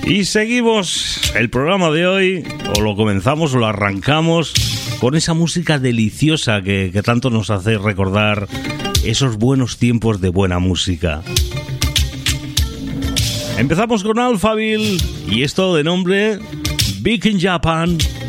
Y seguimos el programa de hoy, o lo comenzamos o lo arrancamos con esa música deliciosa que tanto nos hace recordar esos buenos tiempos de buena música. Empezamos con Alphaville y esto de nombre Big in Japan.